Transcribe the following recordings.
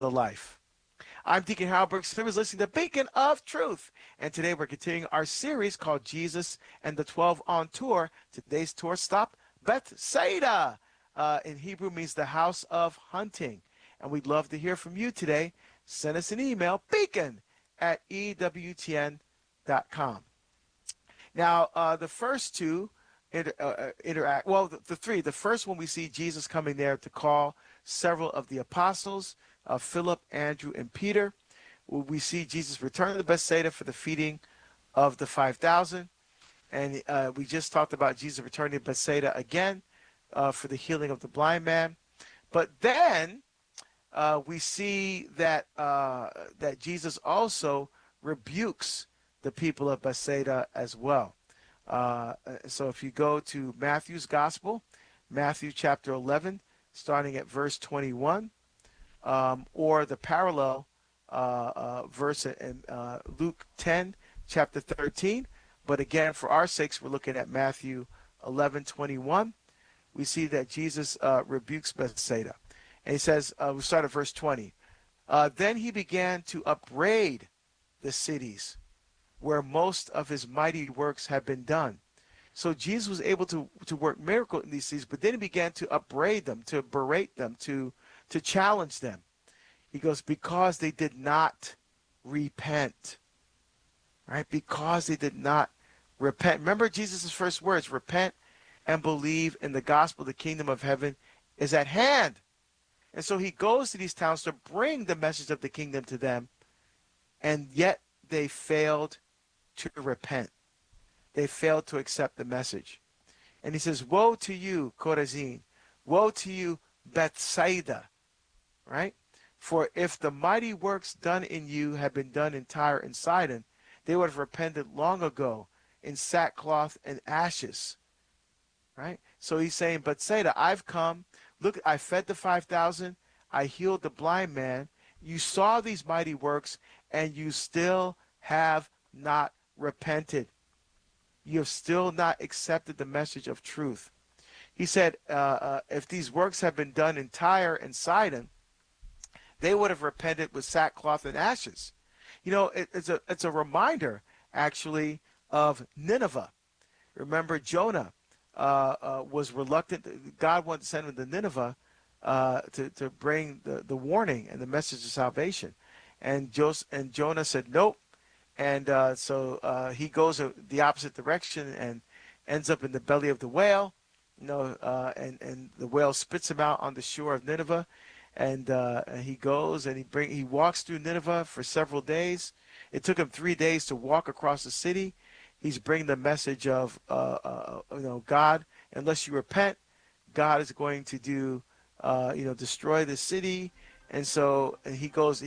the life. I'm Deacon Hal Brooks. You're listening to Beacon of Truth. And today we're continuing our series called Jesus and the 12 on Tour. Today's tour stop, Bethsaida. In Hebrew means the house of hunting. And we'd love to hear from you today. Send us an email, beacon@ewtn.com. Now, the first two interact. Well, the three. The first one, we see Jesus coming there to call several of the apostles, Philip, Andrew, and Peter. We see Jesus return to Bethsaida for the feeding of the 5,000. And we just talked about Jesus returning to Bethsaida again for the healing of the blind man. But then we see that that Jesus also rebukes the people of Bethsaida as well. So if you go to Matthew's Gospel, Matthew chapter 11, starting at verse 21, or the parallel verse in Luke 10, chapter 13. But again, for our sakes, we're looking at Matthew 11:21. We see that Jesus rebukes Bethsaida. And he says, we start at verse 20. Then he began to upbraid the cities where most of his mighty works had been done. So Jesus was able to work miracles in these cities, but then he began to upbraid them, to berate them, to challenge them. He goes, because they did not repent. Right? Because they did not repent. Remember Jesus' first words, repent and believe in the gospel. The kingdom of heaven is at hand. And so he goes to these towns to bring the message of the kingdom to them, and yet they failed to repent. They failed to accept the message. And he says, woe to you, Chorazin. Woe to you, Bethsaida. Right? For if the mighty works done in you had been done in Tyre and Sidon, they would have repented long ago in sackcloth and ashes. Right? So he's saying, Bethsaida, I've come. Look, I fed the 5,000. I healed the blind man. You saw these mighty works, and you still have not repented. You have still not accepted the message of truth. He said, if these works have been done in Tyre and Sidon, they would have repented with sackcloth and ashes. You know, it's a reminder, actually, of Nineveh. Remember, Jonah was reluctant. God wanted to send him to Nineveh to bring the warning and the message of salvation. And Jonah said, nope. And so he goes the opposite direction and ends up in the belly of the whale, and the whale spits him out on the shore of Nineveh. And he goes and he walks through Nineveh for several days. It took him 3 days to walk across the city. He's bringing the message of, God, unless you repent, God is going to destroy the city. And so he goes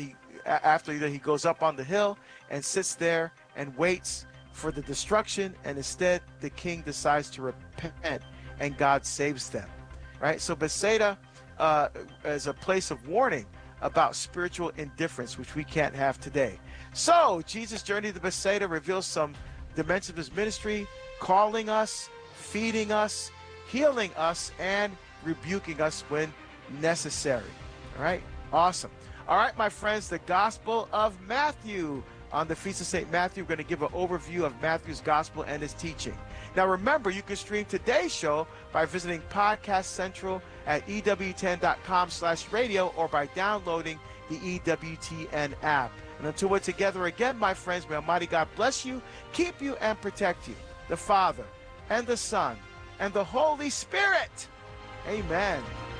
up on the hill and sits there and waits for the destruction. And instead, the king decides to repent, and God saves them. Right? So Bethsaida is a place of warning about spiritual indifference, which we can't have today. So Jesus' journey to Bethsaida reveals some dimensions of his ministry, calling us, feeding us, healing us, and rebuking us when necessary. All right? Awesome. All right, my friends, the Gospel of Matthew. On the Feast of St. Matthew, we're going to give an overview of Matthew's Gospel and his teaching. Now, remember, you can stream today's show by visiting Podcast Central at EWTN.com/radio or by downloading the EWTN app. And until we're together again, my friends, may Almighty God bless you, keep you, and protect you. The Father, and the Son, and the Holy Spirit. Amen.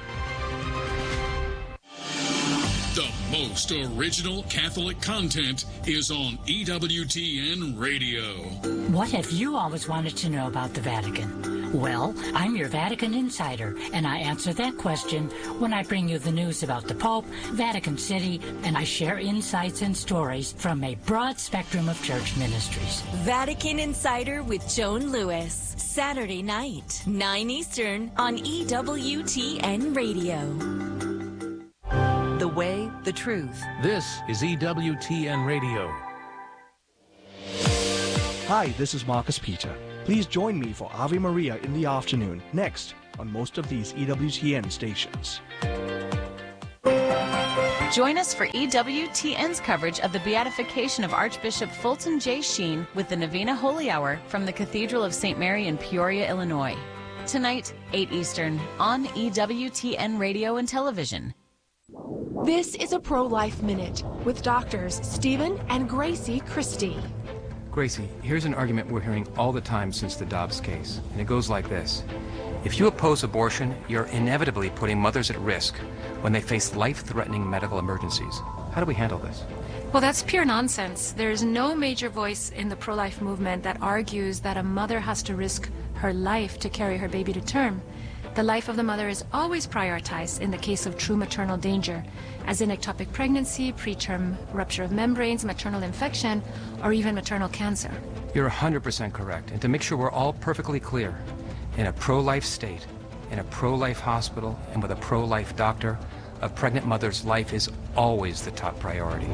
The most original Catholic content is on EWTN Radio. What have you always wanted to know about the Vatican? Well, I'm your Vatican insider, and I answer that question when I bring you the news about the Pope, Vatican City, and I share insights and stories from a broad spectrum of church ministries. Vatican Insider with Joan Lewis, Saturday night, 9 Eastern on EWTN Radio. The way, the truth. This is EWTN Radio. Hi, this is Marcus Peter. Please join me for Ave Maria in the afternoon, next on most of these EWTN stations. Join us for EWTN's coverage of the beatification of Archbishop Fulton J. Sheen with the Novena Holy Hour from the Cathedral of St. Mary in Peoria, Illinois. Tonight, 8 Eastern, on EWTN Radio and Television. This is a Pro-Life Minute with doctors Stephen and Gracie Christie. Gracie, here's an argument we're hearing all the time since the Dobbs case, and it goes like this. If you oppose abortion, you're inevitably putting mothers at risk when they face life-threatening medical emergencies. How do we handle this? Well, that's pure nonsense. There's no major voice in the pro-life movement that argues that a mother has to risk her life to carry her baby to term. The life of the mother is always prioritized in the case of true maternal danger, as in ectopic pregnancy, preterm rupture of membranes, maternal infection, or even maternal cancer. You're 100% correct. And to make sure we're all perfectly clear, in a pro-life state, in a pro-life hospital, and with a pro-life doctor, a pregnant mother's life is always the top priority.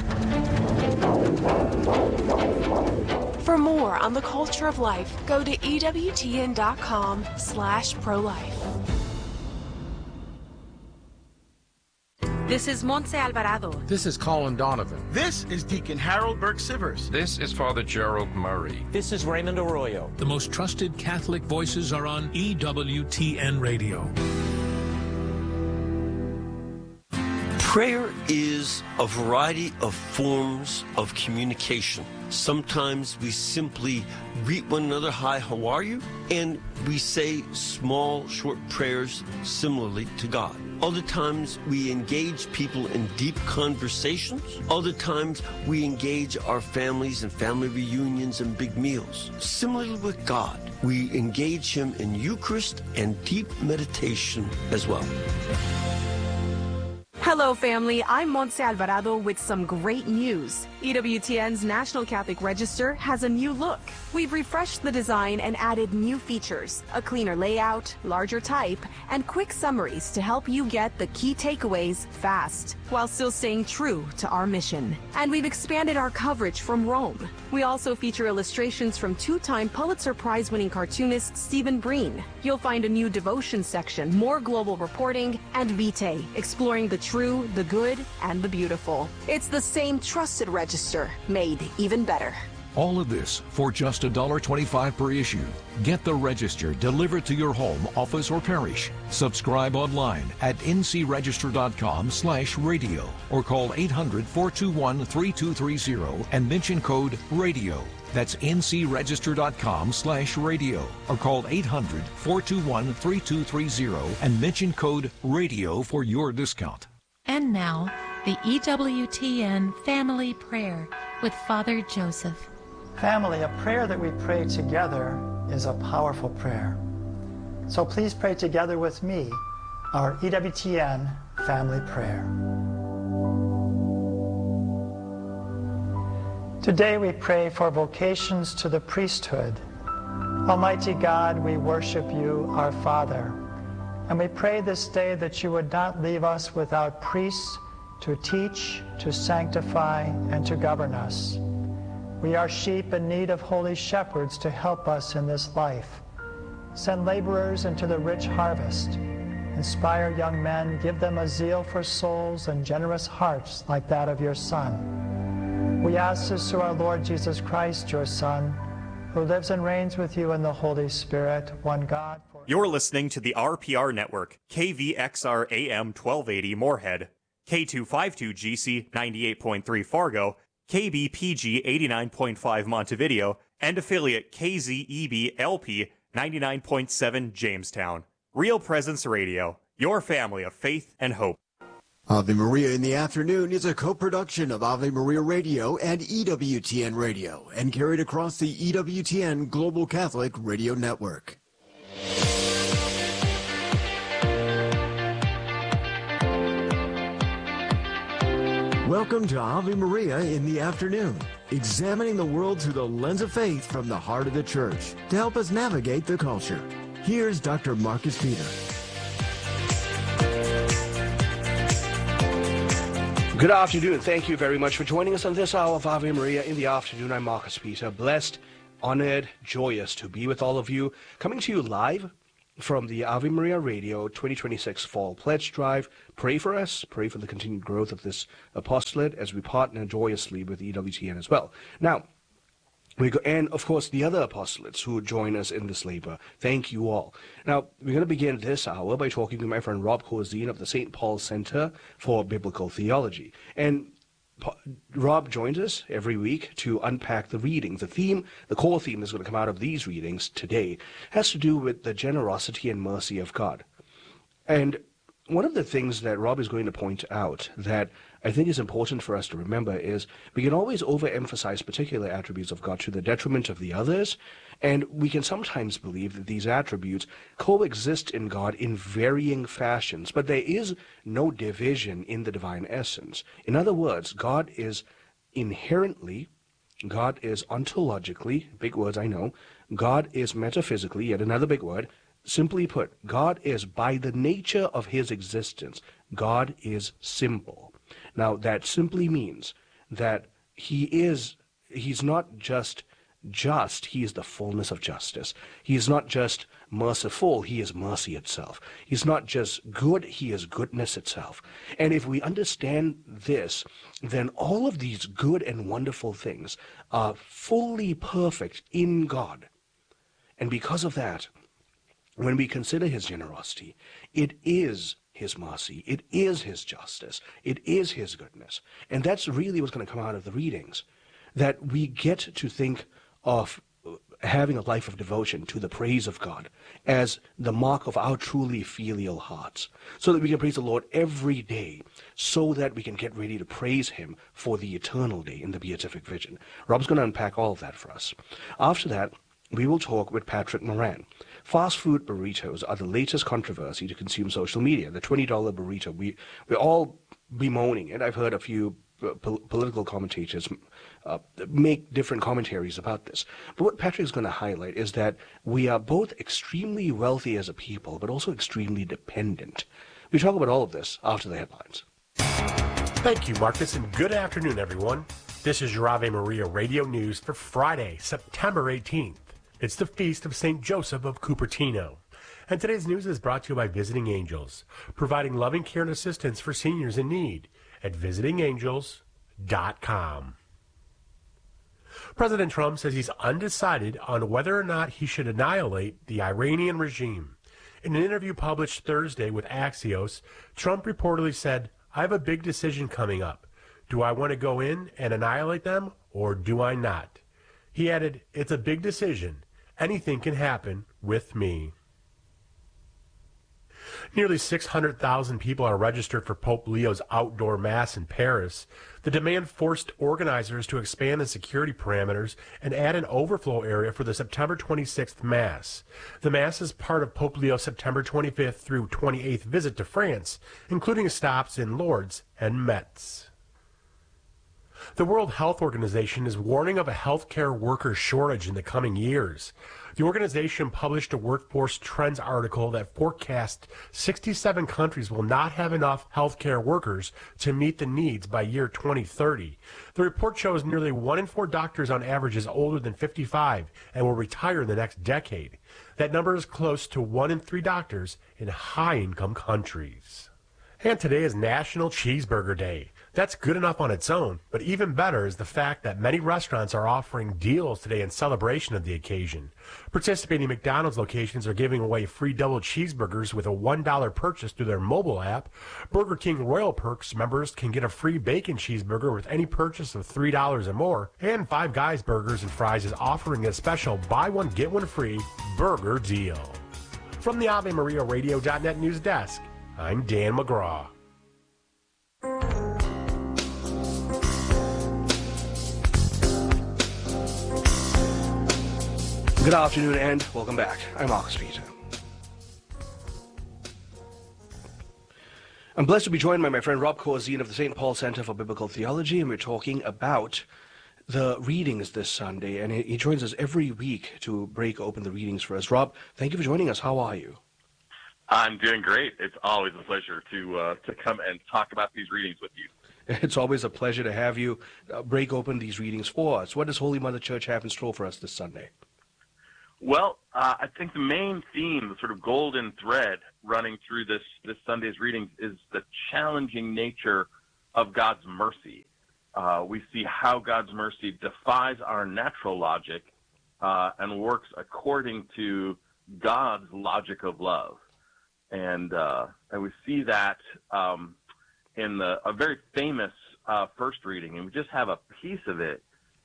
For more on the culture of life, go to EWTN.com/prolife. This is Montse Alvarado. This is Colin Donovan. This is Deacon Harold Burke-Sivers. This is Father Gerald Murray. This is Raymond Arroyo. The most trusted Catholic voices are on EWTN Radio. Prayer is a variety of forms of communication. Sometimes we simply greet one another, hi, how are you? And we say small, short prayers similarly to God. Other times we engage people in deep conversations. Other times we engage our families in family reunions and big meals. Similarly with God, we engage Him in Eucharist and deep meditation as well. Hello, family. I'm Montse Alvarado with some great news. EWTN's National Catholic Register has a new look. We've refreshed the design and added new features, a cleaner layout, larger type, and quick summaries to help you get the key takeaways fast, while still staying true to our mission. And we've expanded our coverage from Rome. We also feature illustrations from two-time Pulitzer Prize-winning cartoonist Stephen Breen. You'll find a new devotion section, more global reporting, and Vitae, exploring the true, the good, and the beautiful. It's the same trusted register, made even better. All of this for just $1.25 per issue. Get the Register delivered to your home, office, or parish. Subscribe online at ncregister.com/radio or call 800-421-3230 and mention code RADIO. That's ncregister.com/radio or call 800-421-3230 and mention code RADIO for your discount. And now, the EWTN Family Prayer with Father Joseph. Family, a prayer that we pray together is a powerful prayer. So please pray together with me our EWTN Family Prayer. Today we pray for vocations to the priesthood. Almighty God, we worship you, our Father, and we pray this day that you would not leave us without priests to teach, to sanctify, and to govern us. We are sheep in need of holy shepherds to help us in this life. Send laborers into the rich harvest. Inspire young men, give them a zeal for souls and generous hearts like that of your Son. We ask this through our Lord Jesus Christ, your Son, who lives and reigns with you in the Holy Spirit, one God. You're listening to the RPR Network, KVXR AM 1280 Moorhead, K252GC 98.3 Fargo, KBPG 89.5 Montevideo, and affiliate KZEB LP 99.7 Jamestown. Real Presence Radio, your family of faith and hope. Ave Maria in the Afternoon is a co-production of Ave Maria Radio and EWTN Radio and carried across the EWTN Global Catholic Radio Network. Welcome to Ave Maria in the Afternoon, examining the world through the lens of faith from the heart of the Church to help us navigate the culture. Here's Dr. Marcus Peter. Good afternoon. Thank you very much for joining us on this hour of Ave Maria in the Afternoon. I'm Marcus Peter. Blessed, honored, joyous to be with all of you. Coming to you live from the Ave Maria Radio 2026 Fall Pledge Drive. Pray for us. Pray for the continued growth of this apostolate as we partner joyously with EWTN as well. Now, and of course the other apostolates who join us in this labor. Thank you all. Now, we're going to begin this hour by talking to my friend Rob Corzine of the St. Paul Center for Biblical Theology. And Rob joins us every week to unpack the readings. The core theme that's going to come out of these readings today has to do with the generosity and mercy of God. And one of the things that Rob is going to point out that I think is important for us to remember is we can always overemphasize particular attributes of God to the detriment of the others, and we can sometimes believe that these attributes coexist in God in varying fashions, but there is no division in the divine essence. In other words, God is inherently, God is ontologically, big words I know, God is metaphysically, yet another big word. Simply put, God is, by the nature of his existence, God is simple. Now, that simply means that he's not just, he is the fullness of justice. He is not just merciful, he is mercy itself. He's not just good, he is goodness itself. And if we understand this, then all of these good and wonderful things are fully perfect in God. And because of that, when we consider his generosity, it is his mercy, it is his justice, it is his goodness. And that's really what's going to come out of the readings, that we get to think of having a life of devotion to the praise of God as the mark of our truly filial hearts, so that we can praise the Lord every day, so that we can get ready to praise him for the eternal day in the beatific vision. Rob's going to unpack all of that for us. After that, we will talk with Patrick Moran. Fast food burritos are the latest controversy to consume social media. The $20 burrito, we're all bemoaning it. I've heard a few political commentators make different commentaries about this. But what Patrick's going to highlight is that we are both extremely wealthy as a people, but also extremely dependent. We talk about all of this after the headlines. Thank you, Marcus, and good afternoon, everyone. This is your Ave Maria Radio News for Friday, September 18th. It's the Feast of St. Joseph of Cupertino. And today's news is brought to you by Visiting Angels, providing loving care and assistance for seniors in need at visitingangels.com. President Trump says he's undecided on whether or not he should annihilate the Iranian regime. In an interview published Thursday with Axios, Trump reportedly said, "I have a big decision coming up. Do I want to go in and annihilate them, or do I not?" He added, "It's a big decision. Anything can happen with me." Nearly 600,000 people are registered for Pope Leo's outdoor Mass in Paris. The demand forced organizers to expand the security parameters and add an overflow area for the September 26th Mass. The Mass is part of Pope Leo's September 25th through 28th visit to France, including stops in Lourdes and Metz. The World Health Organization is warning of a healthcare worker shortage in the coming years. The organization published a workforce trends article that forecasts 67 countries will not have enough healthcare workers to meet the needs by year 2030. The report shows nearly 1 in 4 doctors on average is older than 55 and will retire in the next decade. That number is close to 1 in 3 doctors in high-income countries. And today is National Cheeseburger Day. That's good enough on its own, but even better is the fact that many restaurants are offering deals today in celebration of the occasion. Participating McDonald's locations are giving away free double cheeseburgers with a $1 purchase through their mobile app. Burger King Royal Perks members can get a free bacon cheeseburger with any purchase of $3 or more. And Five Guys Burgers and Fries is offering a special buy one, get one free burger deal. From the AveMariaRadio.net news desk, I'm Dan McGraw. Good afternoon and welcome back. I'm Marcus Peter. I'm blessed to be joined by my friend Rob Corzine of the St. Paul Center for Biblical Theology, and we're talking about the readings this Sunday, and he joins us every week to break open the readings for us. Rob, thank you for joining us. How are you? I'm doing great. It's always a pleasure to come and talk about these readings with you. It's always a pleasure to have you break open these readings for us. What does Holy Mother Church have in store for us this Sunday? Well, I think the main theme, the sort of golden thread running through this Sunday's readings is the challenging nature of God's mercy. We see how God's mercy defies our natural logic and works according to God's logic of love. And we see that in a very famous first reading, and we just have a piece of it.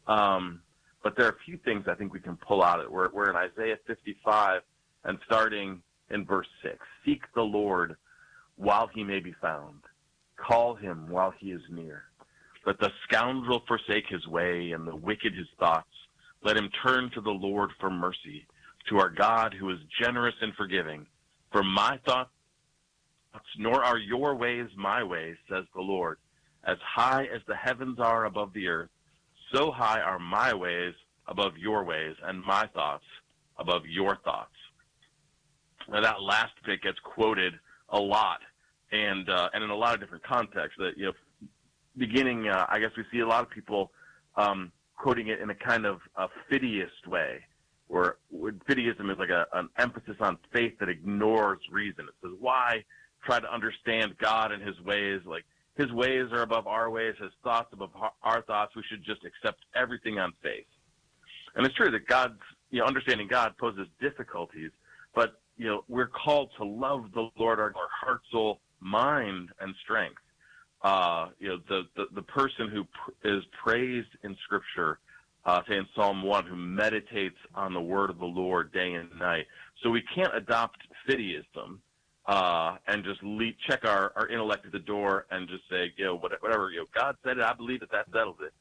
But there are a few things I think we can pull out of it. We're in Isaiah 55 and starting in verse 6. Seek the Lord while he may be found. Call him while he is near. Let the scoundrel forsake his way and the wicked his thoughts. Let him turn to the Lord for mercy, to our God who is generous and forgiving. For my thoughts, nor are your ways my ways, says the Lord. As high as the heavens are above the earth, so high are my ways above your ways, and my thoughts above your thoughts. Now, that last bit gets quoted a lot, and in a lot of different contexts. That, you know, beginning, I guess we see a lot of people quoting it in a kind of a fideist way, where fideism is like an emphasis on faith that ignores reason. It says, why try to understand God and his ways? Like, his ways are above our ways, his thoughts above our thoughts. We should just accept everything on faith. And it's true that God's, you know, understanding God poses difficulties, but, you know, we're called to love the Lord, our heart, soul, mind, and strength. You know, the person who is praised in Scripture, say in Psalm 1, who meditates on the word of the Lord day and night. So we can't adopt fideism and just check our intellect at the door and just say, you know, whatever, you know, God said it, I believe that settles it.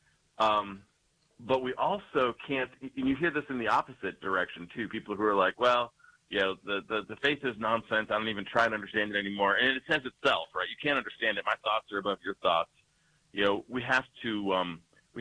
But we also can't, and you hear this in the opposite direction too, people who are like, well, you know, the faith is nonsense, I don't even try to understand it anymore. And it says itself, right? You can't understand it, my thoughts are above your thoughts. You know, we have to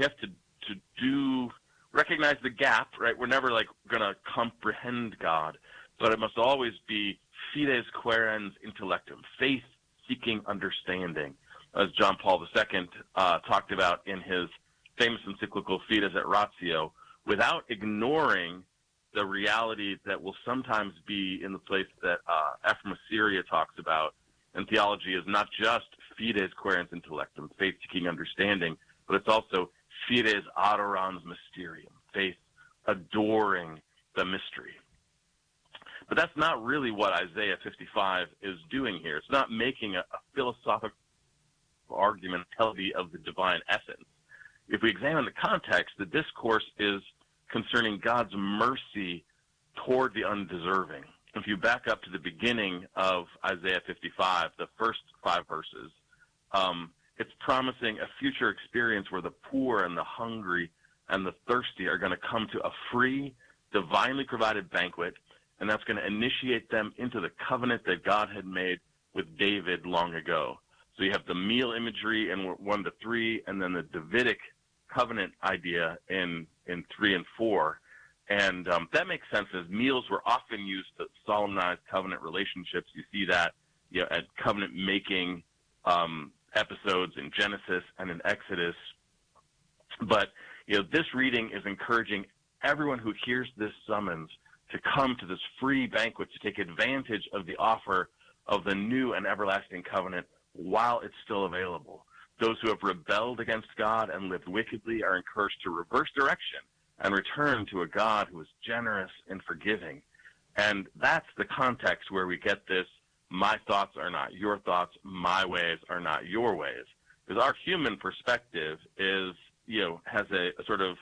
recognize the gap, right? We're never like going to comprehend God, but it must always be fides quaerens intellectum, faith-seeking understanding, as John Paul II talked about in his famous encyclical Fides et Ratio, without ignoring the reality that will sometimes be in the place that Ephraim of Syria talks about. And theology is not just fides quaerens intellectum, faith-seeking understanding, but it's also fides adorans mysterium, faith adoring the mystery. But that's not really what Isaiah 55 is doing here. It's not making a philosophical argument of the divine essence. If we examine the context, the discourse is concerning God's mercy toward the undeserving. If you back up to the beginning of Isaiah 55, the first 5 verses, it's promising a future experience where the poor and the hungry and the thirsty are going to come to a free, divinely provided banquet, and that's going to initiate them into the covenant that God had made with David long ago. So you have the meal imagery in 1 to 3, and then the Davidic covenant idea in 3 and 4. And that makes sense, as meals were often used to solemnize covenant relationships. You see that, you know, at covenant-making episodes in Genesis and in Exodus. But, you know, this reading is encouraging everyone who hears this summons to come to this free banquet, to take advantage of the offer of the new and everlasting covenant while it's still available. Those who have rebelled against God and lived wickedly are encouraged to reverse direction and return to a God who is generous and forgiving. And that's the context where we get this, my thoughts are not your thoughts, my ways are not your ways. Because our human perspective is, you know, has a sort of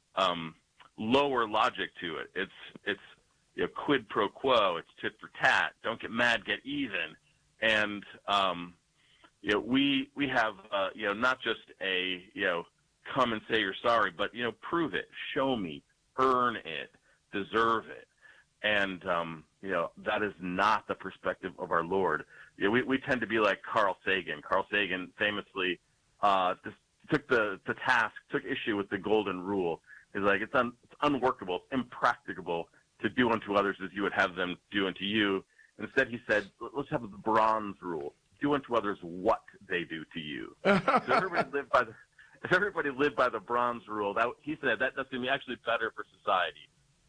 lower logic to it. It's you know, quid pro quo, it's tit for tat, don't get mad, get even. And you know, we have you know, not just a, you know, come and say you're sorry, but, you know, prove it, show me, earn it, deserve it. And you know, that is not the perspective of our Lord. You know, we tend to be like Carl Sagan. Carl Sagan famously took issue with the golden rule. He's like, it's unworkable, it's impracticable to do unto others as you would have them do unto you. Instead, he said, let's have the bronze rule. Do unto others what they do to you. So if everybody lived by the bronze rule, he said that's going to be actually better for society.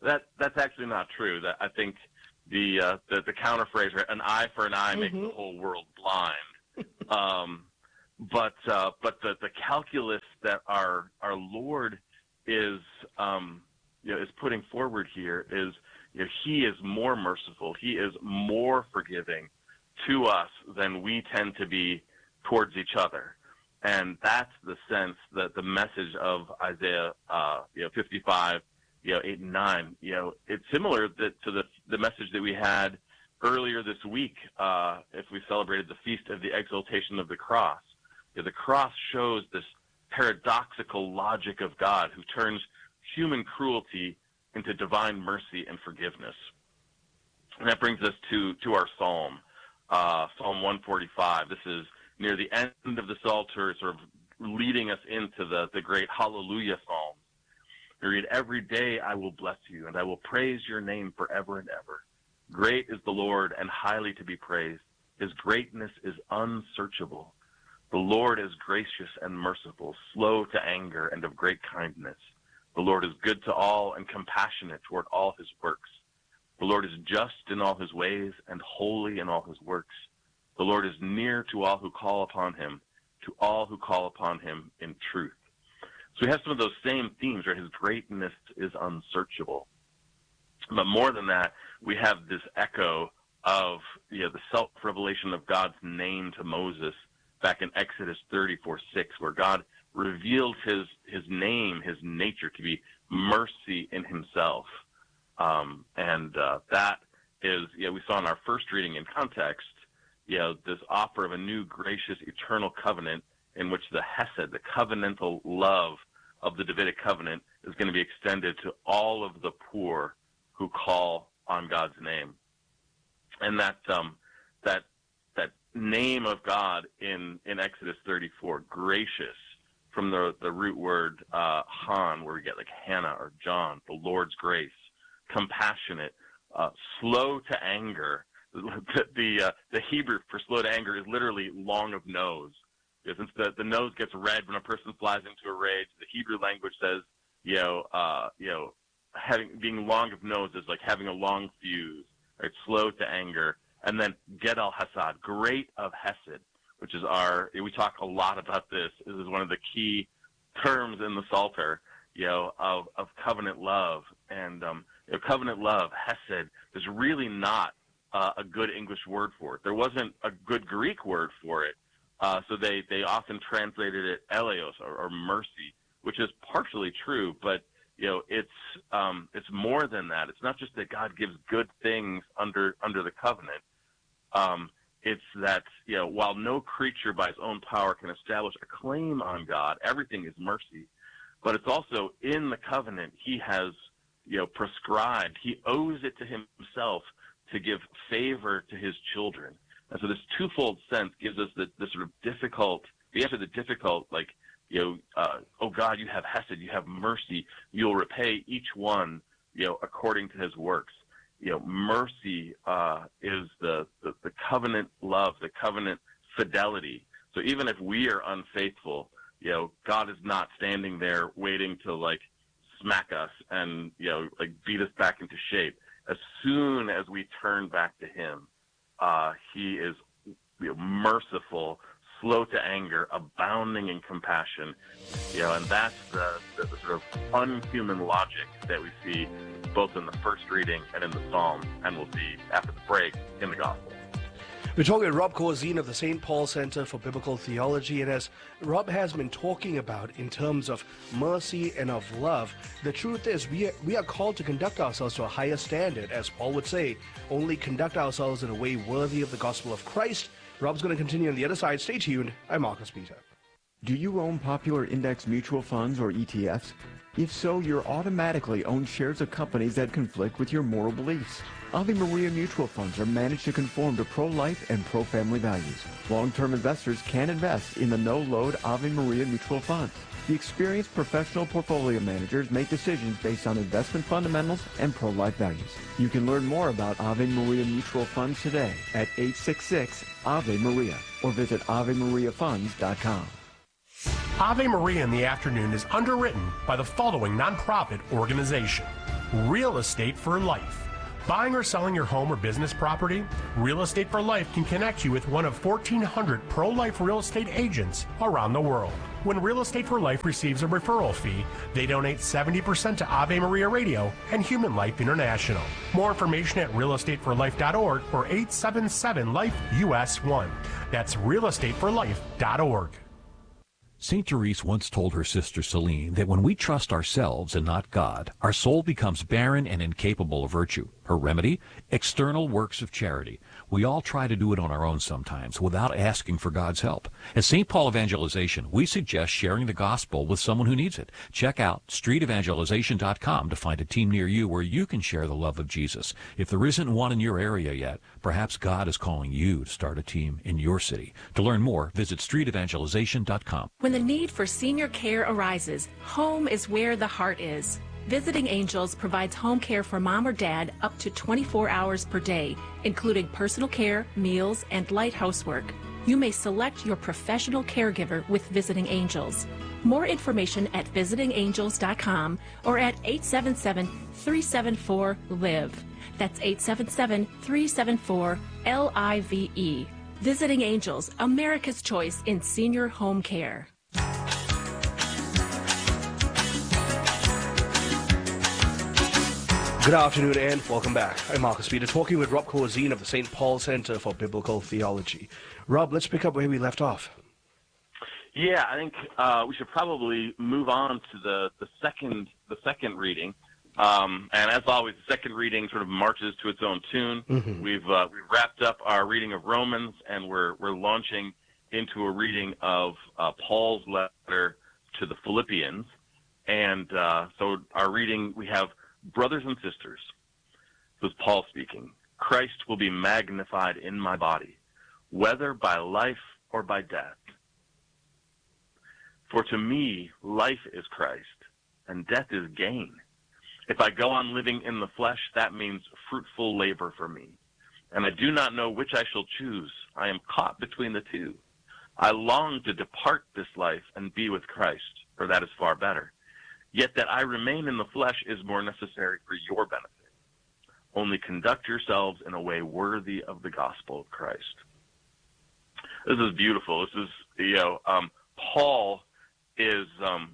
That's actually not true. That I think the counter phrase, right, an eye for an eye makes the whole world blind. But the calculus that our Lord is is putting forward here is, he is more merciful. He is more forgiving to us than we tend to be towards each other. And that's the sense that the message of Isaiah 55, 8 and 9, it's similar to the message that we had earlier this week, if we celebrated the Feast of the Exaltation of the Cross. The cross shows this paradoxical logic of God who turns human cruelty into divine mercy and forgiveness. And that brings us to our psalm, Psalm 145. This is near the end of the Psalter, sort of leading us into the great Hallelujah Psalms. We read, "Every day I will bless you, and I will praise your name forever and ever. Great is the Lord, and highly to be praised. His greatness is unsearchable. The Lord is gracious and merciful, slow to anger, and of great kindness. The Lord is good to all and compassionate toward all his works. The Lord is just in all his ways and holy in all his works. The Lord is near to all who call upon him, to all who call upon him in truth." So we have some of those same themes, right? His greatness is unsearchable. But more than that, we have this echo of the self-revelation of God's name to Moses back in Exodus 34:6, where God revealed his name, his nature, to be mercy in himself. That is, we saw in our first reading in context, this offer of a new, gracious, eternal covenant in which the hesed, the covenantal love of the Davidic covenant, is going to be extended to all of the poor who call on God's name. And that name of God in Exodus 34, gracious, from the root word Han, where we get like Hannah or John, the Lord's grace, compassionate, slow to anger. The Hebrew for slow to anger is literally long of nose. Since the nose gets red when a person flies into a rage, the Hebrew language says, being long of nose is like having a long fuse, right? Slow to anger. And then Gedal Hasad, great of Hesed, which is we talk a lot about this. This is one of the key terms in the Psalter, of covenant love. And covenant love, Hesed, is really not a good English word for it. There wasn't a good Greek word for it. So they often translated it eleos, or mercy, which is partially true, but it's more than that. It's not just that God gives good things under the covenant. It's that while no creature by his own power can establish a claim on God, everything is mercy. But it's also in the covenant he has prescribed. He owes it to himself to give favor to his children. And so this twofold sense gives us the sort of difficult, the answer to the difficult, like, oh God, you have hesed, you have mercy, you'll repay each one, according to his works. Mercy is the covenant love, the covenant fidelity. So even if we are unfaithful, God is not standing there waiting to like smack us and, like beat us back into shape. As soon as we turn back to him, he is merciful, slow to anger, abounding in compassion, and that's the sort of unhuman logic that we see both in the first reading and in the Psalm, and we'll see after the break in the Gospel. We're talking with Rob Corzine of the St. Paul Center for Biblical Theology, and as Rob has been talking about in terms of mercy and of love, the truth is we are called to conduct ourselves to a higher standard. As Paul would say, only conduct ourselves in a way worthy of the gospel of Christ. Rob's going to continue on the other side. Stay tuned. I'm Marcus Peter. Do you own popular index mutual funds or ETFs? If so, you're automatically own shares of companies that conflict with your moral beliefs. Ave Maria mutual funds are managed to conform to pro-life and pro-family values. Long-term investors can invest in the no-load Ave Maria mutual funds. The experienced professional portfolio managers make decisions based on investment fundamentals and pro-life values. You can learn more about Ave Maria mutual funds today at 866 Ave Maria or visit AveMariaFunds.com. Ave Maria in the Afternoon is underwritten by the following nonprofit organization: Real Estate for Life. Buying or selling your home or business property? Real Estate for Life can connect you with one of 1,400 pro-life real estate agents around the world. When Real Estate for Life receives a referral fee, they donate 70% to Ave Maria Radio and Human Life International. More information at realestateforlife.org or 877-LIFE-US1. That's realestateforlife.org. St. Therese once told her sister Celine that when we trust ourselves and not God, our soul becomes barren and incapable of virtue. Her remedy? External works of charity. We all try to do it on our own sometimes without asking for God's help. At St. Paul Evangelization, we suggest sharing the gospel with someone who needs it. Check out streetevangelization.com to find a team near you where you can share the love of Jesus. If there isn't one in your area yet, perhaps God is calling you to start a team in your city. To learn more, visit streetevangelization.com. When the need for senior care arises, home is where the heart is. Visiting Angels provides home care for mom or dad up to 24 hours per day, including personal care, meals, and light housework. You may select your professional caregiver with Visiting Angels. More information at visitingangels.com or at 877-374-LIVE. That's 877-374-LIVE. Visiting Angels, America's choice in senior home care. Good afternoon and welcome back. I'm Marcus Peter, talking with Rob Corzine of the St. Paul Center for Biblical Theology. Rob, let's pick up where we left off. Yeah, I think we should probably move on to the second reading. And as always, the second reading sort of marches to its own tune. Mm-hmm. We've wrapped up our reading of Romans, and we're launching into a reading of Paul's letter to the Philippians. And so our reading, we have, brothers and sisters, this is Paul speaking, Christ will be magnified in my body, whether by life or by death. For to me, life is Christ, and death is gain. If I go on living in the flesh, that means fruitful labor for me. And I do not know which I shall choose. I am caught between the two. I long to depart this life and be with Christ, for that is far better. Yet that I remain in the flesh is more necessary for your benefit. Only conduct yourselves in a way worthy of the gospel of Christ. This is beautiful. This is, Paul is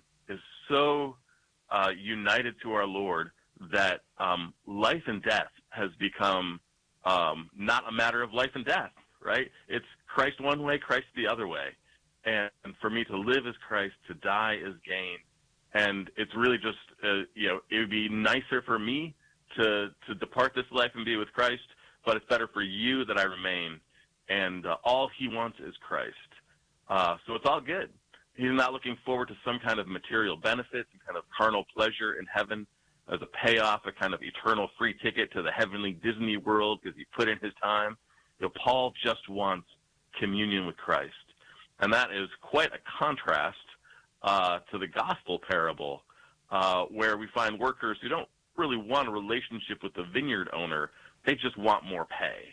so united to our Lord that life and death has become not a matter of life and death, right? It's Christ one way, Christ the other way. And for me to live is Christ, to die is gain. And it's really just, it would be nicer for me to depart this life and be with Christ, but it's better for you that I remain. And all he wants is Christ. So it's all good. He's not looking forward to some kind of material benefit, some kind of carnal pleasure in heaven as a payoff, a kind of eternal free ticket to the heavenly Disney World because he put in his time. Paul just wants communion with Christ. And that is quite a contrast to the gospel parable, where we find workers who don't really want a relationship with the vineyard owner. They just want more pay.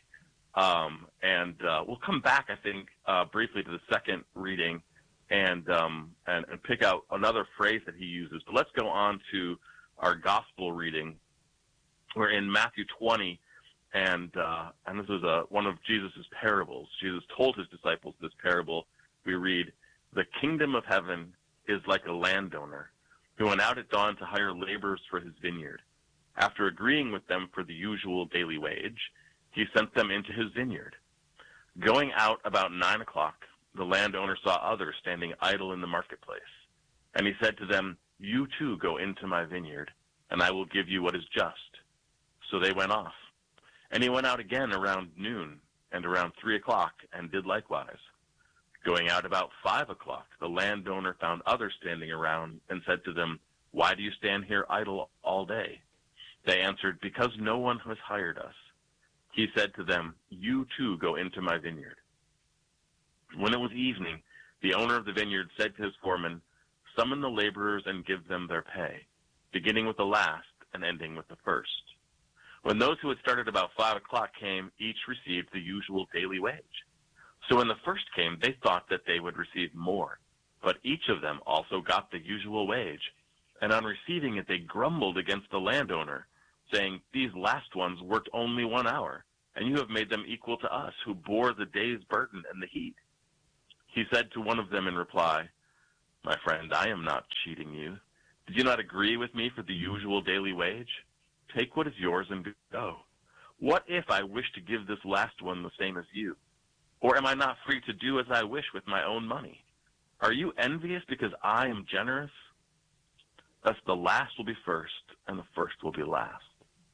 And we'll come back, I think, briefly to the second reading and pick out another phrase that he uses. But let's go on to our gospel reading. We're in Matthew 20, and this is one of Jesus' parables. Jesus told his disciples this parable. We read, "The kingdom of heaven is like a landowner who went out at dawn to hire laborers for his vineyard. After agreeing with them for the usual daily wage, he sent them into his vineyard. Going out about 9 o'clock, the landowner saw others standing idle in the marketplace. And he said to them, 'You too go into my vineyard, and I will give you what is just.' So they went off. And he went out again around noon and around 3 o'clock and did likewise. Going out about 5 o'clock, the landowner found others standing around and said to them, 'Why do you stand here idle all day?' They answered, 'Because no one has hired us.' He said to them, 'You too go into my vineyard.' When it was evening, the owner of the vineyard said to his foreman, 'Summon the laborers and give them their pay, beginning with the last and ending with the first.' When those who had started about 5 o'clock came, each received the usual daily wage. So when the first came, they thought that they would receive more, but each of them also got the usual wage. And on receiving it, they grumbled against the landowner saying, "These last ones worked only 1 hour, and you have made them equal to us, who bore the day's burden and the heat." He said to one of them in reply, "My friend, I am not cheating you. Did you not agree with me for the usual daily wage? Take what is yours and go. What if I wish to give this last one the same as you? Or am I not free to do as I wish with my own money? Are you envious because I am generous? Thus the last will be first, and the first will be last."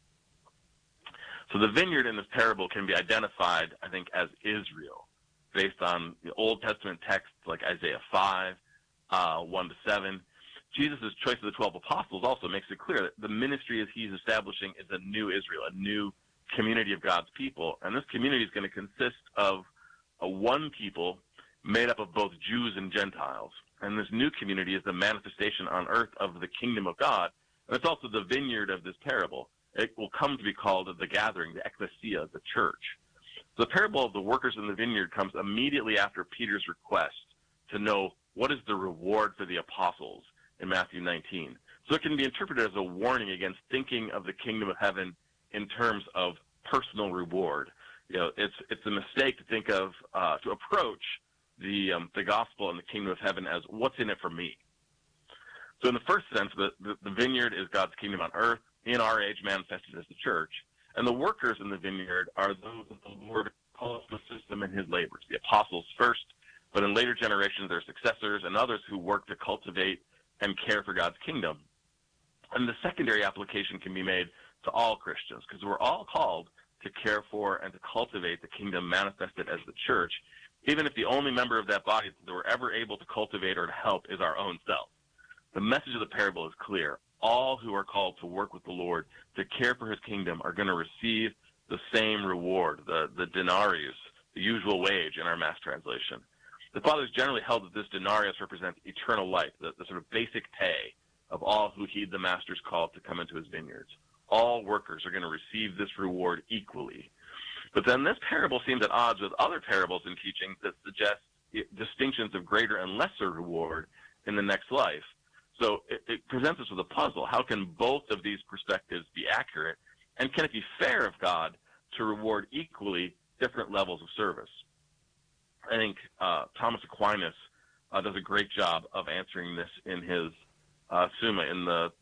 So the vineyard in this parable can be identified, I think, as Israel, based on the Old Testament texts like Isaiah 5, 1-7. Jesus' choice of the 12 apostles also makes it clear that the ministry as he's establishing is a new Israel, a new community of God's people. And this community is going to consist of one people made up of both Jews and Gentiles. And this new community is the manifestation on earth of the kingdom of God. And it's also the vineyard of this parable. It will come to be called the gathering, the ecclesia, the church. The parable of the workers in the vineyard comes immediately after Peter's request to know what is the reward for the apostles in Matthew 19. So it can be interpreted as a warning against thinking of the kingdom of heaven in terms of personal reward. It's a mistake to think of, to approach the gospel and the kingdom of heaven as what's in it for me. So in the first sense, the vineyard is God's kingdom on earth, in our age manifested as the church. And the workers in the vineyard are those that the Lord calls to assist them in his labors. The apostles first, but in later generations, their successors and others who work to cultivate and care for God's kingdom. And the secondary application can be made to all Christians, because we're all called to care for and to cultivate the kingdom manifested as the church, even if the only member of that body that we're ever able to cultivate or to help is our own self. The message of the parable is clear. All who are called to work with the Lord, to care for his kingdom, are going to receive the same reward, the denarius, the usual wage in our mass translation. The fathers generally held that this denarius represents eternal life, the sort of basic pay of all who heed the master's call to come into his vineyards. All workers are going to receive this reward equally. But then this parable seems at odds with other parables and teachings that suggest distinctions of greater and lesser reward in the next life. So it presents us with a puzzle. How can both of these perspectives be accurate? And can it be fair of God to reward equally different levels of service? I think Thomas Aquinas does a great job of answering this in his Summa, in the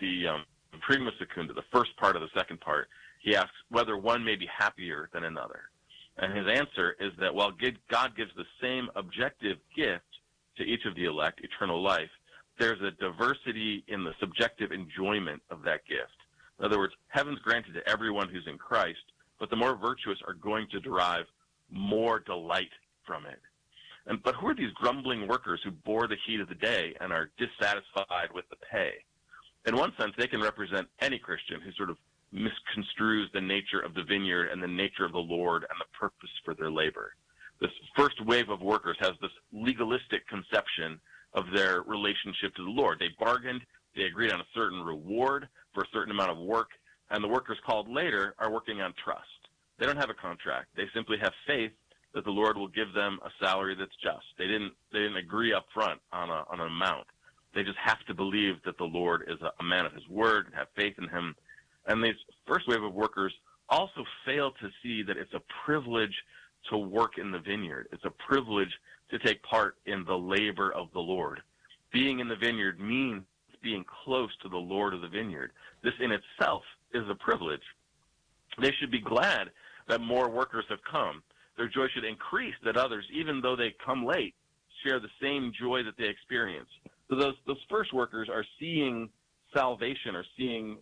Prima Secunda, the first part of the second part. He asks whether one may be happier than another. And his answer is that while God gives the same objective gift to each of the elect, eternal life, there's a diversity in the subjective enjoyment of that gift. In other words, heaven's granted to everyone who's in Christ, but the more virtuous are going to derive more delight from it. But who are these grumbling workers who bore the heat of the day and are dissatisfied with the pay? In one sense, they can represent any Christian who sort of misconstrues the nature of the vineyard and the nature of the Lord and the purpose for their labor. This first wave of workers has this legalistic conception of their relationship to the Lord. They bargained, they agreed on a certain reward for a certain amount of work, and the workers called later are working on trust. They don't have a contract. They simply have faith that the Lord will give them a salary that's just. They didn't agree up front on an amount. They just have to believe that the Lord is a man of his word and have faith in him. And this first wave of workers also fail to see that it's a privilege to work in the vineyard. It's a privilege to take part in the labor of the Lord. Being in the vineyard means being close to the Lord of the vineyard. This in itself is a privilege. They should be glad that more workers have come. Their joy should increase that others, even though they come late, share the same joy that they experience. So those first workers are seeing salvation, or seeing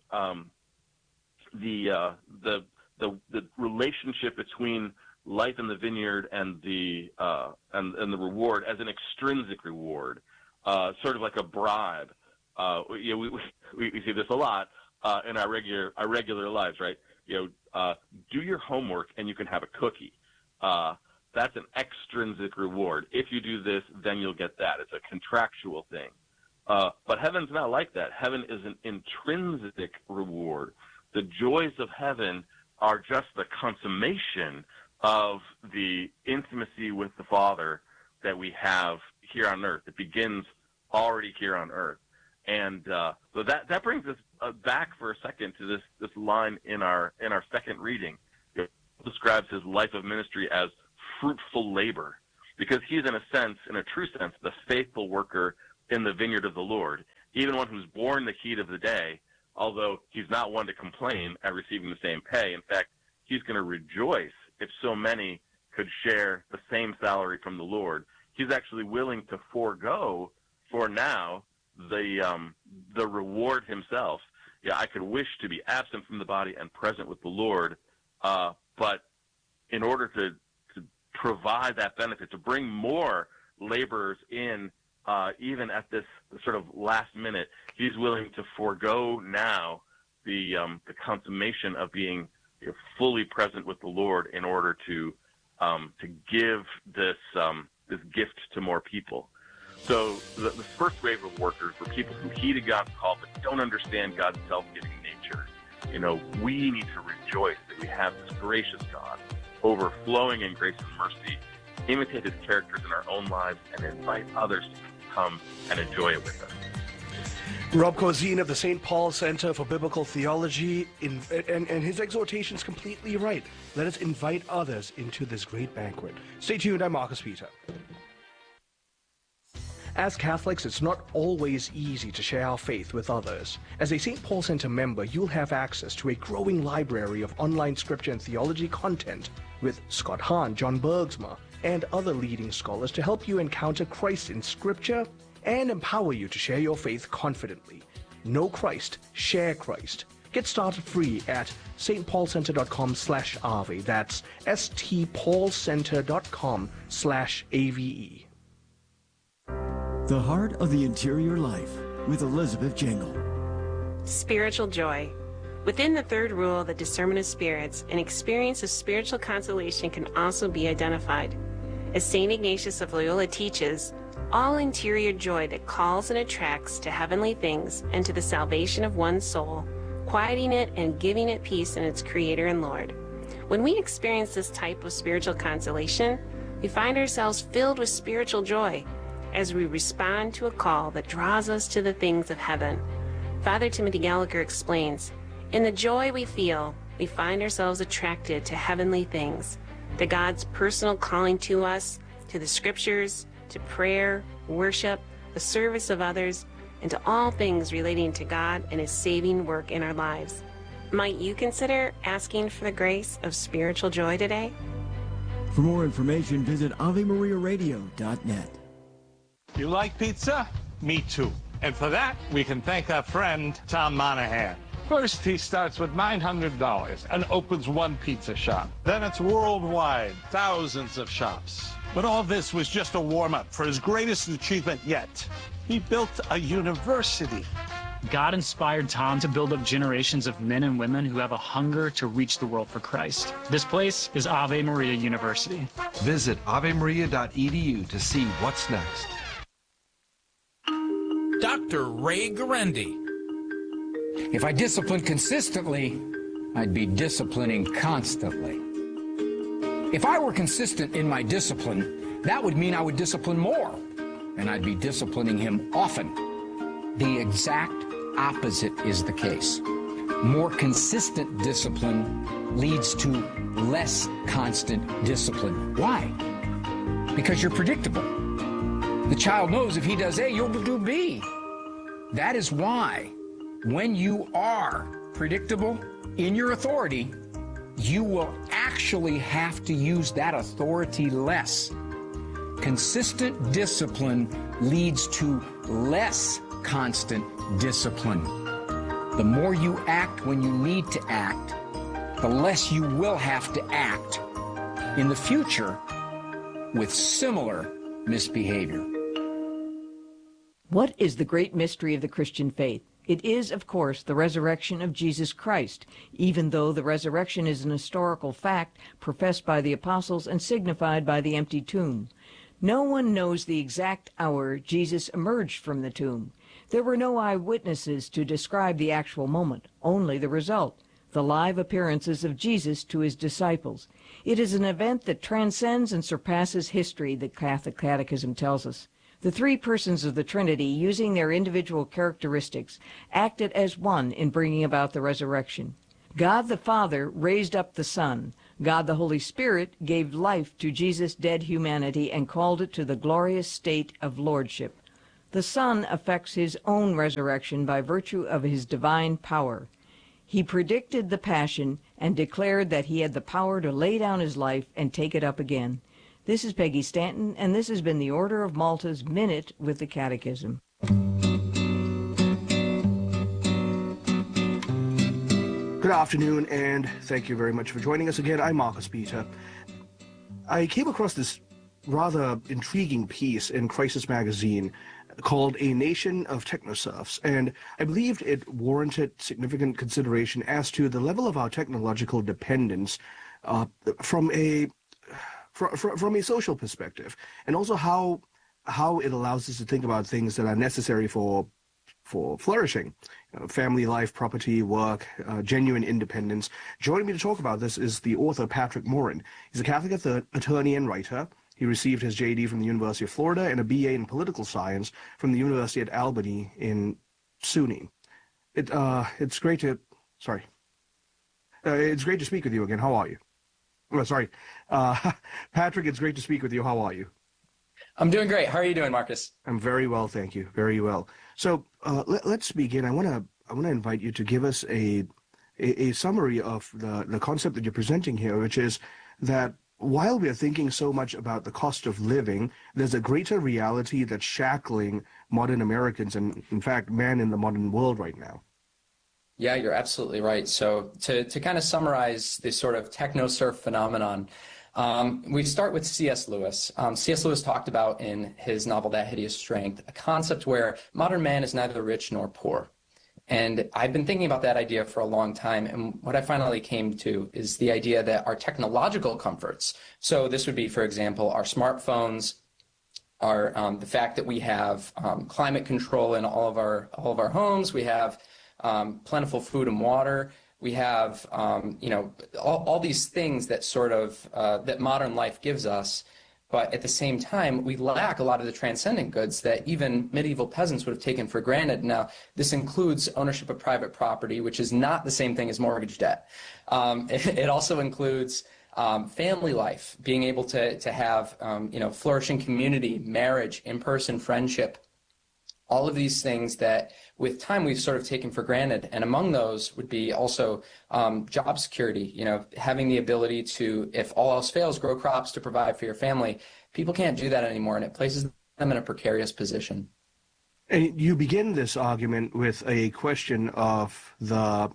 the relationship between life in the vineyard and the reward as an extrinsic reward, sort of like a bribe. We see this a lot in our regular lives, right? Do your homework and you can have a cookie. That's an extrinsic reward. If you do this, then you'll get that. It's a contractual thing. But heaven's not like that. Heaven is an intrinsic reward. The joys of heaven are just the consummation of the intimacy with the Father that we have here on earth. It begins already here on earth. And so that brings us back for a second to this line in our second reading. It describes his life of ministry as fruitful labor, because he's in a true sense, the faithful worker in the vineyard of the Lord, even one who's borne the heat of the day, although he's not one to complain at receiving the same pay. In fact, he's going to rejoice if so many could share the same salary from the Lord. He's actually willing to forego for now the reward himself. Yeah, I could wish to be absent from the body and present with the Lord, but in order to provide that benefit, to bring more laborers in, even at this sort of last minute, he's willing to forego now the consummation of being fully present with the Lord in order to give this gift to more people. So the first wave of workers were people who heeded God's call but don't understand God's self-giving nature. We need to rejoice that we have this gracious God, overflowing in grace and mercy, imitate his characters in our own lives, and invite others to come and enjoy it with us. Rob Corzine of the St. Paul Center for Biblical Theology, and his exhortation is completely right. Let us invite others into this great banquet. Stay tuned, I'm Marcus Peter. As Catholics, it's not always easy to share our faith with others. As a St. Paul Center member, you'll have access to a growing library of online scripture and theology content with Scott Hahn, John Bergsma, and other leading scholars to help you encounter Christ in Scripture and empower you to share your faith confidently. Know Christ, share Christ. Get started free at stpaulcenter.com/AVE. That's stpaulcenter.com/AVE. The Heart of the Interior Life with Elizabeth Jingle. Spiritual joy. Within the third rule, the discernment of spirits, an experience of spiritual consolation can also be identified. As St. Ignatius of Loyola teaches, all interior joy that calls and attracts to heavenly things and to the salvation of one's soul, quieting it and giving it peace in its Creator and Lord. When we experience this type of spiritual consolation, we find ourselves filled with spiritual joy as we respond to a call that draws us to the things of heaven. Father Timothy Gallagher explains, in the joy we feel, we find ourselves attracted to heavenly things, to God's personal calling to us, to the scriptures, to prayer, worship, the service of others, and to all things relating to God and his saving work in our lives. Might you consider asking for the grace of spiritual joy today? For more information, visit AveMariaRadio.net. You like pizza? Me too. And for that, we can thank our friend Tom Monahan. First, he starts with $900 and opens one pizza shop. Then it's worldwide, thousands of shops. But all this was just a warm-up for his greatest achievement yet. He built a university. God inspired Tom to build up generations of men and women who have a hunger to reach the world for Christ. This place is Ave Maria University. Visit avemaria.edu to see what's next. Dr. Ray Guarendi. If I disciplined consistently, I'd be disciplining constantly. If I were consistent in my discipline, that would mean I would discipline more, and I'd be disciplining him often. The exact opposite is the case. More consistent discipline leads to less constant discipline. Why? Because you're predictable. The child knows if he does A, you'll do B. That is why when you are predictable in your authority, you will actually have to use that authority less. Consistent discipline leads to less constant discipline. The more you act when you need to act, the less you will have to act in the future with similar misbehavior. What is the great mystery of the Christian faith? It is, of course, the resurrection of Jesus Christ, even though the resurrection is an historical fact professed by the apostles and signified by the empty tomb. No one knows the exact hour Jesus emerged from the tomb. There were no eyewitnesses to describe the actual moment, only the result, the live appearances of Jesus to his disciples. It is an event that transcends and surpasses history, the Catholic Catechism tells us. The three persons of the Trinity, using their individual characteristics, acted as one in bringing about the resurrection. God the Father raised up the Son. God the Holy Spirit gave life to Jesus' dead humanity and called it to the glorious state of lordship. The Son effects his own resurrection by virtue of his divine power. He predicted the Passion and declared that he had the power to lay down his life and take it up again. This is Peggy Stanton, and this has been the Order of Malta's Minute with the Catechism. Good afternoon, and thank you very much for joining us again. I'm Marcus Peter. I came across this rather intriguing piece in Crisis Magazine called A Nation of Technoserfs, and I believed it warranted significant consideration as to the level of our technological dependence from a social perspective, and also how it allows us to think about things that are necessary for flourishing, family life, property, work, genuine independence. Joining me to talk about this is the author Patrick Morin. He's a Catholic attorney and writer. He received his JD from the University of Florida and a BA in political science from the University at Albany in SUNY. It's great to speak with you again. How are you? Patrick, it's great to speak with you. How are you? I'm doing great. How are you doing, Marcus? I'm very well, thank you. Very well. So let's begin. I want to invite you to give us a summary of the concept that you're presenting here, which is that while we are thinking so much about the cost of living, there's a greater reality that's shackling modern Americans and, in fact, man in the modern world right now. Yeah, you're absolutely right. So to kind of summarize this sort of techno-surf phenomenon, we start with C.S. Lewis. C.S. Lewis talked about in his novel That Hideous Strength a concept where modern man is neither rich nor poor. And I've been thinking about that idea for a long time, and what I finally came to is the idea that our technological comforts, so this would be, for example, our smartphones, our the fact that we have climate control in all of our homes, we have plentiful food and water, we have all these things that sort of that modern life gives us. But at the same time, we lack a lot of the transcendent goods that even medieval peasants would have taken for granted. Now, this includes ownership of private property, which is not the same thing as mortgage debt. It also includes family life, being able to have flourishing community, marriage, in-person friendship, all of these things that with time we've sort of taken for granted. And among those would be also job security, having the ability to, if all else fails, grow crops to provide for your family. People can't do that anymore, and it places them in a precarious position. And you begin this argument with a question of the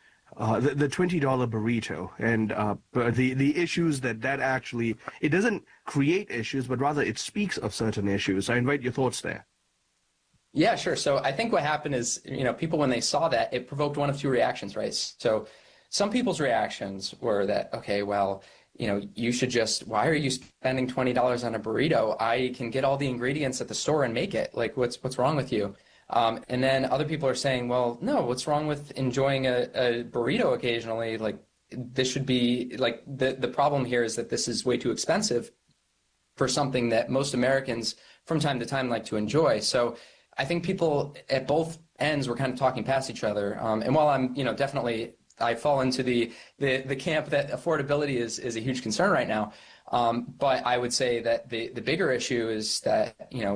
$20 burrito and the issues that actually, it doesn't create issues, but rather it speaks of certain issues. I invite your thoughts there. Yeah, sure. So I think what happened is, people, when they saw that, it provoked one of two reactions, right? So some people's reactions were that, okay, well, you should just, why are you spending $20 on a burrito? I can get all the ingredients at the store and make it. Like, what's wrong with you? And then other people are saying, well, no, what's wrong with enjoying a burrito occasionally? Like, this should be, like, the problem here is that this is way too expensive for something that most Americans from time to time like to enjoy. So I think people at both ends were kind of talking past each other. And while I'm, definitely, I fall into the camp that affordability is a huge concern right now. But I would say that the bigger issue is that,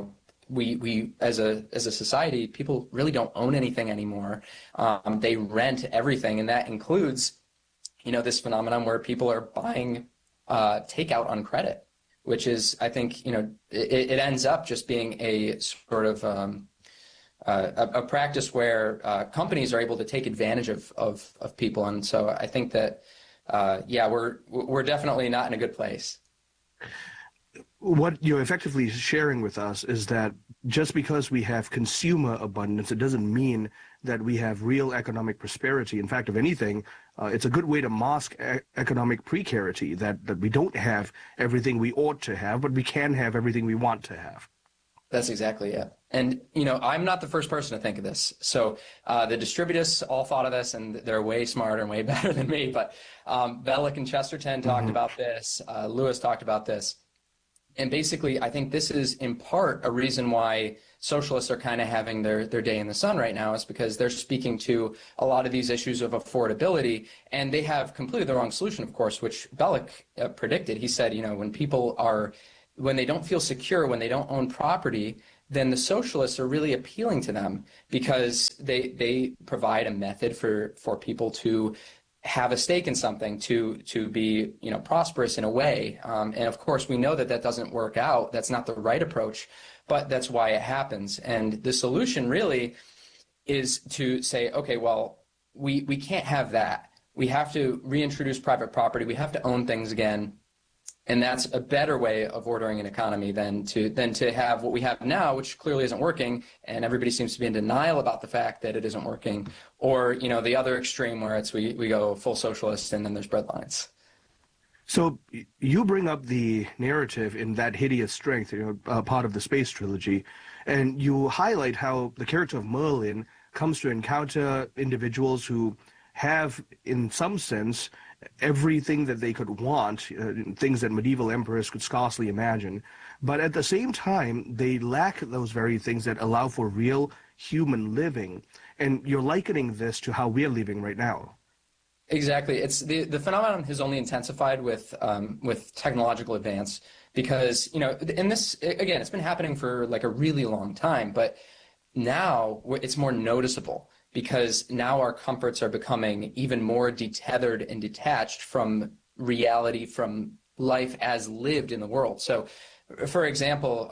we as a society, people really don't own anything anymore. They rent everything, and that includes, this phenomenon where people are buying takeout on credit, which is, I think, it ends up just being a sort of a practice where companies are able to take advantage of people. And so I think that, we're definitely not in a good place. What you're effectively sharing with us is that just because we have consumer abundance, it doesn't mean that we have real economic prosperity. In fact, if anything, it's a good way to mask economic precarity, that we don't have everything we ought to have, but we can have everything we want to have. That's exactly it. And, I'm not the first person to think of this. So the distributists all thought of this, and they're way smarter and way better than me. But Bellick and Chesterton talked about this. Lewis talked about this. basically, I think this is in part a reason why socialists are kind of having their day in the sun right now, is because they're speaking to a lot of these issues of affordability, and they have completely the wrong solution, of course, which Bellick predicted. He said, when they don't feel secure, when they don't own property, then the socialists are really appealing to them because they provide a method for people to have a stake in something, to be prosperous in a way. And of course, we know that doesn't work out. That's not the right approach, but that's why it happens. And the solution really is to say, okay, well, we can't have that. We have to reintroduce private property. We have to own things again. And that's a better way of ordering an economy than to have what we have now, which clearly isn't working, and everybody seems to be in denial about the fact that it isn't working. Or, the other extreme where it's we go full socialist and then there's breadlines. So you bring up the narrative in That Hideous Strength, part of the Space Trilogy, and you highlight how the character of Merlin comes to encounter individuals who have, in some sense, everything that they could want, things that medieval emperors could scarcely imagine. But at the same time, they lack those very things that allow for real human living. And you're likening this to how we're living right now. Exactly. It's the phenomenon has only intensified with technological advance because, and this, again, it's been happening for like a really long time, but now it's more noticeable, because now our comforts are becoming even more detethered and detached from reality, from life as lived in the world. So, for example,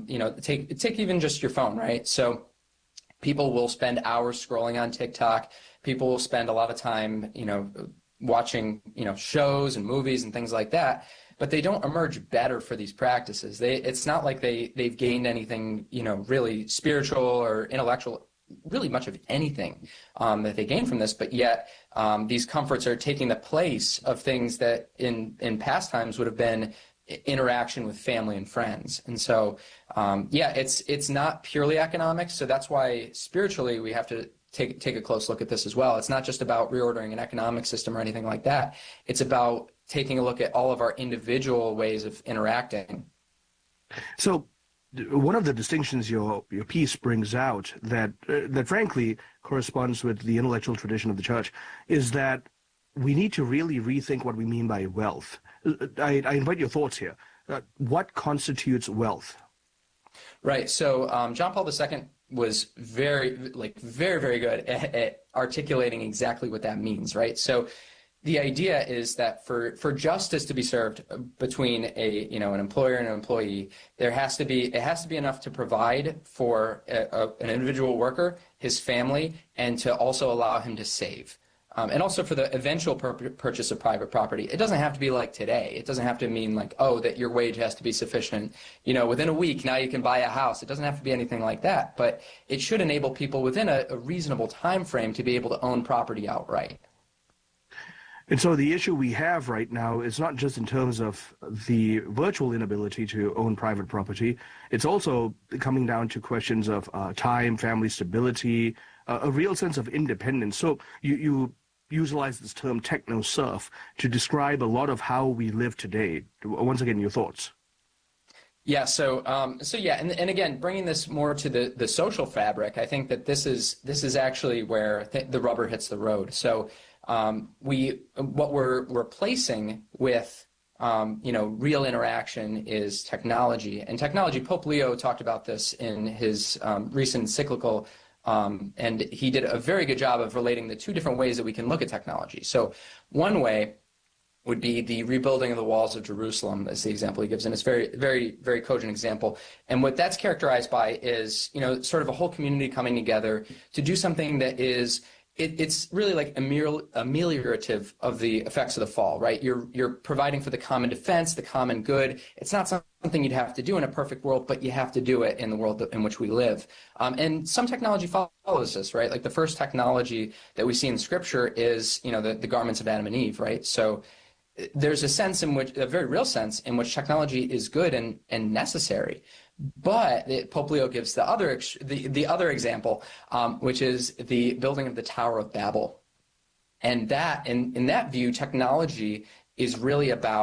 take even just your phone, right? So people will spend hours scrolling on TikTok. People will spend a lot of time, watching, shows and movies and things like that. But they don't emerge better for these practices. It's not like they've gained anything, really spiritual or intellectual, really much of anything that they gain from this, but yet these comforts are taking the place of things that in past times would have been interaction with family and friends. And so, it's not purely economics. So that's why spiritually we have to take a close look at this as well. It's not just about reordering an economic system or anything like that. It's about taking a look at all of our individual ways of interacting. So one of the distinctions your piece brings out that frankly corresponds with the intellectual tradition of the church is that we need to really rethink what we mean by wealth. I invite your thoughts here. What constitutes wealth? Right. So John Paul II was very, very good at articulating exactly what that means, right? So the idea is that for justice to be served between an employer and an employee, it has to be enough to provide for an individual worker, his family, and to also allow him to save. And also for the eventual purchase of private property. It doesn't have to be like today. It doesn't have to mean that your wage has to be sufficient. Within a week, now you can buy a house. It doesn't have to be anything like that. But it should enable people within a reasonable time frame to be able to own property outright. And so the issue we have right now is not just in terms of the virtual inability to own private property. It's also coming down to questions of time, family stability, a real sense of independence. So you utilize this term techno-serf to describe a lot of how we live today. Once again, your thoughts. Yeah. So and again, bringing this more to the social fabric, I think that this is actually where the rubber hits the road. So what we're replacing with real interaction is technology. And technology, Pope Leo talked about this in his recent encyclical, and he did a very good job of relating the two different ways that we can look at technology. So one way would be the rebuilding of the walls of Jerusalem, is the example he gives, and it's very, very, very cogent example. And what that's characterized by is, sort of a whole community coming together to do something that is, it's really like ameliorative of the effects of the fall, right? You're providing for the common defense, the common good. It's not something you'd have to do in a perfect world, but you have to do it in the world in which we live. And some technology follows this, right? Like the first technology that we see in Scripture is, the garments of Adam and Eve, right? So there's a very real sense in which technology is good and necessary. But Pope Leo gives the other example, which is the building of the Tower of Babel. And that, in that view, technology is really about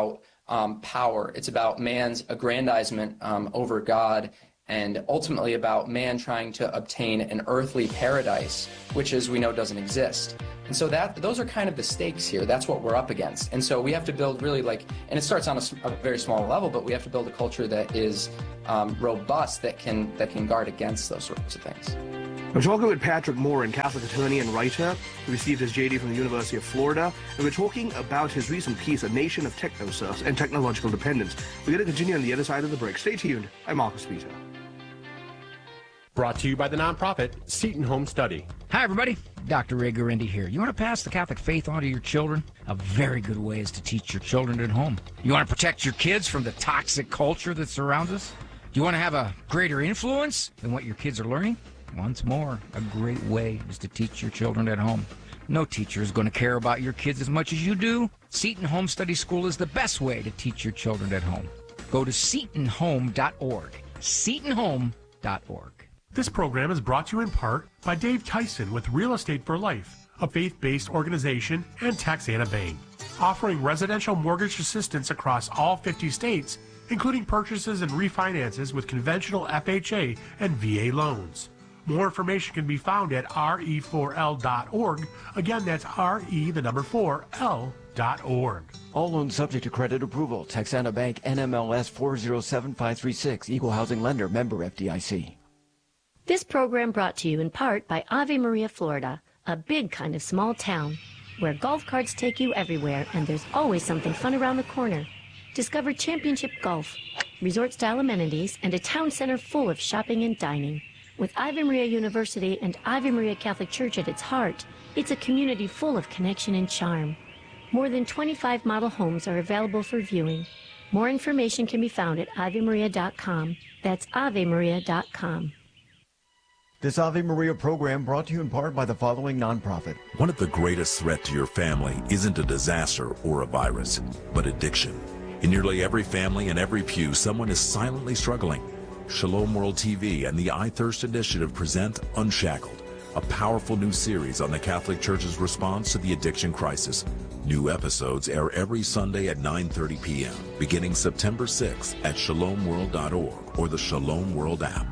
power. It's about man's aggrandizement over God, and ultimately about man trying to obtain an earthly paradise, which, as we know, doesn't exist. And so those are kind of the stakes here. That's what we're up against. And so we have to build really and it starts on a very small level, but we have to build a culture that is robust, that can guard against those sorts of things. I'm talking with Patrick Morin, Catholic attorney and writer, who received his JD from the University of Florida, and we're talking about his recent piece, A Nation of Technoserfs and Technological Dependence. We're going to continue on the other side of the break. Stay tuned. I'm Marcus Peter. Brought to you by the nonprofit Seton Home Study. Hi, everybody. Dr. Ray Guarendi here. You want to pass the Catholic faith on to your children? A very good way is to teach your children at home. You want to protect your kids from the toxic culture that surrounds us? Do you want to have a greater influence than what your kids are learning? Once more, a great way is to teach your children at home. No teacher is going to care about your kids as much as you do. Seton Home Study School is the best way to teach your children at home. Go to setonhome.org. setonhome.org. This program is brought to you in part by Dave Tyson with Real Estate for Life, a faith-based organization, and Texana Bank, offering residential mortgage assistance across all 50 states, including purchases and refinances with conventional FHA and VA loans. More information can be found at re4l.org. Again, that's re4l.org. All loans subject to credit approval. Texana Bank, NMLS 407536. Equal housing lender. Member FDIC. This program brought to you in part by Ave Maria, Florida, a big kind of small town where golf carts take you everywhere and there's always something fun around the corner. Discover championship golf, resort-style amenities, and a town center full of shopping and dining. With Ave Maria University and Ave Maria Catholic Church at its heart, it's a community full of connection and charm. More than 25 model homes are available for viewing. More information can be found at AveMaria.com. That's AveMaria.com. This Ave Maria program brought to you in part by the following nonprofit. One of the greatest threats to your family isn't a disaster or a virus, but addiction. In nearly every family and every pew, someone is silently struggling. Shalom World TV and the iThirst Initiative present Unshackled, a powerful new series on the Catholic Church's response to the addiction crisis. New episodes air every Sunday at 9:30 p.m., beginning September 6th at shalomworld.org or the Shalom World app.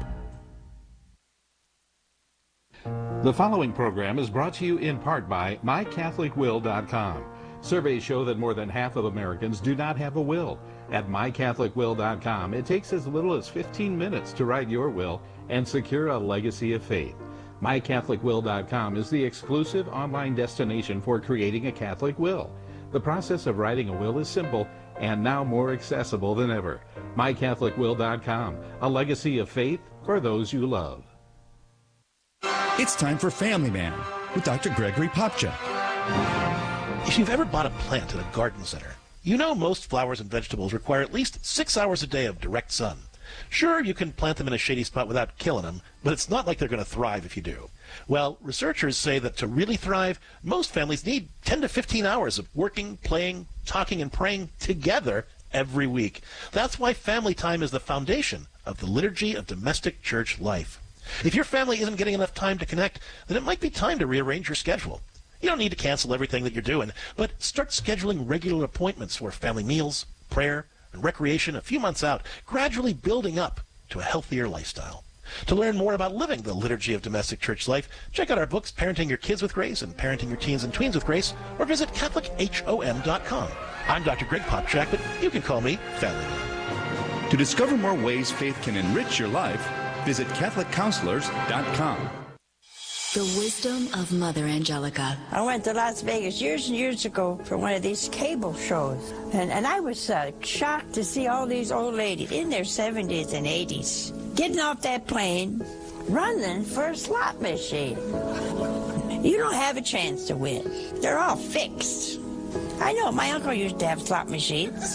The following program is brought to you in part by MyCatholicWill.com. Surveys show that more than half of Americans do not have a will. At MyCatholicWill.com, it takes as little as 15 minutes to write your will and secure a legacy of faith. MyCatholicWill.com is the exclusive online destination for creating a Catholic will. The process of writing a will is simple and now more accessible than ever. MyCatholicWill.com, a legacy of faith for those you love. It's time for Family Man with Dr. Gregory Popcak. If you've ever bought a plant at a garden center, you know most flowers and vegetables require at least 6 hours a day of direct sun. Sure, you can plant them in a shady spot without killing them, but it's not like they're going to thrive if you do. Well, researchers say that to really thrive, most families need 10 to 15 hours of working, playing, talking, and praying together every week. That's why family time is the foundation of the liturgy of domestic church life. If your family isn't getting enough time to connect, then it might be time to rearrange your schedule. You don't need to cancel everything that you're doing, but start scheduling regular appointments for family meals, prayer, and recreation a few months out, gradually building up to a healthier lifestyle. To learn more about living the liturgy of domestic church life, check out our books, Parenting Your Kids with Grace and Parenting Your Teens and Tweens with Grace, or visit CatholicHOM.com. I'm Dr. Greg Popcak, but you can call me Family Man. To discover more ways faith can enrich your life, visit CatholicCounselors.com. The wisdom of Mother Angelica. I went to Las Vegas years and years ago for one of these cable shows. And I was shocked to see all these old ladies in their 70s and 80s getting off that plane, running for a slot machine. You don't have a chance to win. They're all fixed. I know, my uncle used to have slot machines.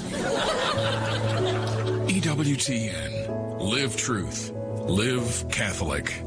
EWTN. Live truth. Live Catholic.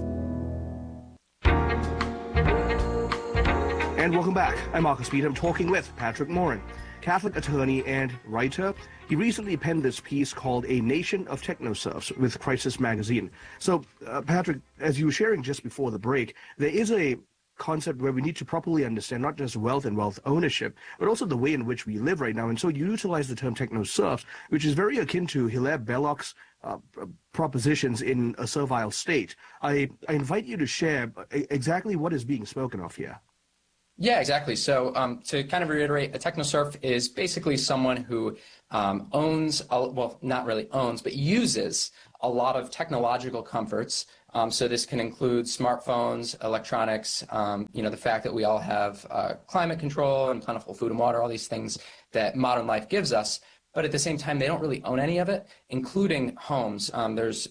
And welcome back. I'm Marcus Peter. I'm talking with Patrick Morin, Catholic attorney and writer. He recently penned this piece called A Nation of Technoserfs with Crisis Magazine. So, Patrick, as you were sharing just before the break, there is a concept where we need to properly understand not just wealth and wealth ownership, but also the way in which we live right now. And so you utilize the term techno-serfs, which is very akin to Hilaire Belloc's propositions in A Servile State. I invite you to share exactly what is being spoken of here. Yeah, exactly. So to kind of reiterate, a techno-serf is basically someone who owns, well, not really owns, but uses a lot of technological comforts. So this can include smartphones, electronics, the fact that we all have climate control and plentiful food and water, all these things that modern life gives us. But at the same time, they don't really own any of it, including homes. There's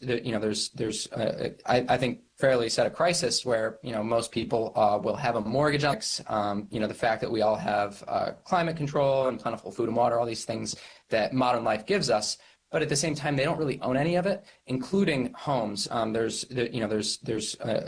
I think, fairly set a crisis where, most people will have a mortgage on the fact that we all have climate control and plentiful food and water, all these things that modern life gives us. But at the same time, they don't really own any of it, including homes.